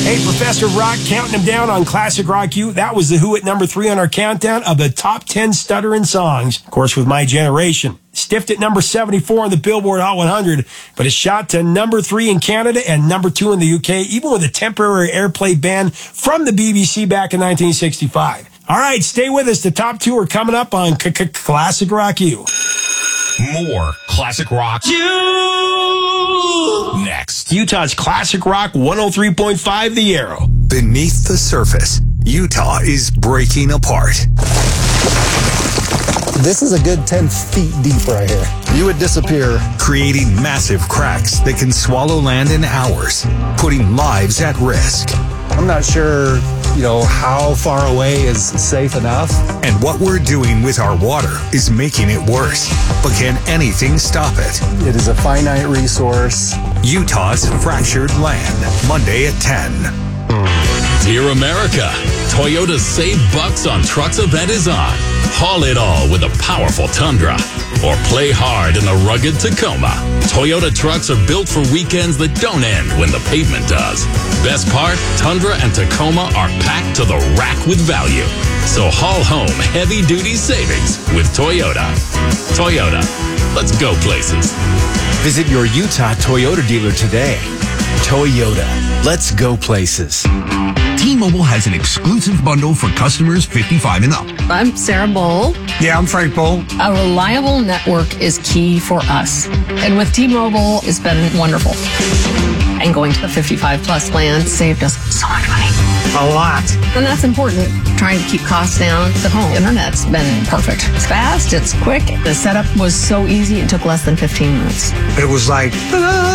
Hey, Professor Rock counting them down on Classic Rock U. That was The Who at number 3 on our countdown of the top 10 stuttering songs. Of course, with My Generation. Stiffed at number 74 on the Billboard Hot 100, but it shot to number 3 in Canada and number 2 in the UK, even with a temporary airplay ban from the BBC back in 1965. All right, stay with us. The top 2 are coming up on Classic Rock U. More Classic Rock U next. Utah's Classic Rock 103.5 The Arrow. Beneath the surface, Utah is breaking apart. This is a good 10 feet deep right here. You would disappear. Creating massive cracks that can swallow land in hours, putting lives at risk. I'm not sure, how far away is safe enough. And what we're doing with our water is making it worse. But can anything stop it? It is a finite resource. Utah's Fractured Land, Monday at 10. Dear America, Toyota's Save Bucks on Trucks event is on. Haul it all with a powerful Tundra. Or play hard in the rugged Tacoma. Toyota trucks are built for weekends that don't end when the pavement does. Best part, Tundra and Tacoma are packed to the rack with value. So haul home heavy-duty savings with Toyota. Toyota, let's go places. Visit your Utah Toyota dealer today. Toyota, let's go places. T-Mobile has an exclusive bundle for customers 55 and up. I'm Sarah Bowl. Yeah, I'm Frank Bowl. A reliable network is key for us. And with T-Mobile, it's been wonderful. And going to the 55 plus plan saved us so much money. A lot. And that's important. Trying to keep costs down. The home internet's been perfect. It's fast, it's quick. The setup was so easy, it took less than 15 minutes. It was like,